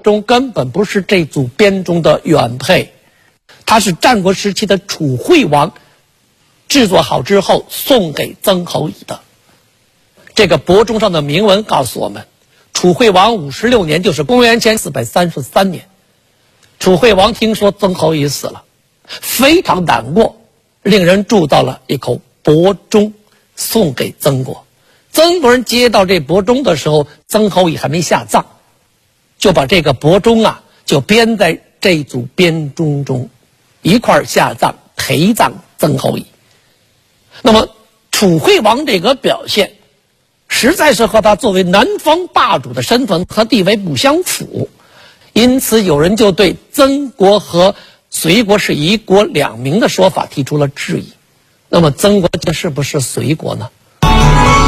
忠根本不是这组编钟的原配，他是战国时期的楚惠王制作好之后送给曾侯乙的。这个帛钟上的铭文告诉我们，楚惠王56年，就是公元前433年，楚惠王听说曾侯乙死了，非常难过，令人铸造了一口帛钟送给曾国。曾国人接到这帛钟的时候，曾侯乙还没下葬，就把这个帛钟就编在这组编钟中，一块儿下葬陪葬曾侯乙。那么楚惠王这个表现实在是和他作为南方霸主的身份和地位不相符，因此有人就对曾国和隋国是一国两民的说法提出了质疑。那么曾国是不是隋国呢？